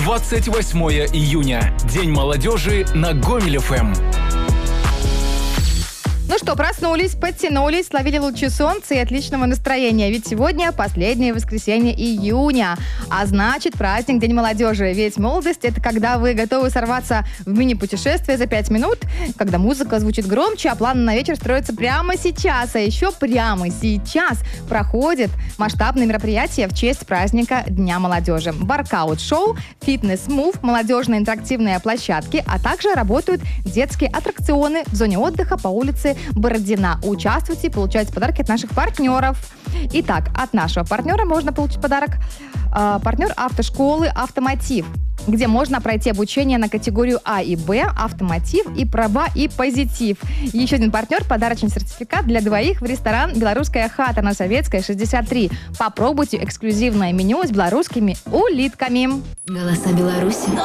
28 июня. День молодежи на Гомель ФМ. Ну что, проснулись, подтянулись, словили лучи солнца и отличного настроения. Ведь сегодня последнее воскресенье июня. А значит, праздник День молодежи. Ведь молодость — это когда вы готовы сорваться в мини-путешествие за 5 минут, когда музыка звучит громче, а планы на вечер строятся прямо сейчас. А еще прямо сейчас проходит масштабное мероприятие в честь праздника Дня молодежи. Воркаут-шоу, фитнес-мув, молодежные интерактивные площадки, а также работают детские аттракционы в зоне отдыха по улице Бородина. Участвуйте и получайте подарки от наших партнеров. Итак, от нашего партнера можно получить подарок. Партнер автошколы «Автомотив», где можно пройти обучение на категорию А и Б, автомотив и права и позитив. Еще один партнер – подарочный сертификат для двоих в ресторан «Белорусская хата» на Советской, 63. Попробуйте эксклюзивное меню с белорусскими улитками. Голоса Беларуси.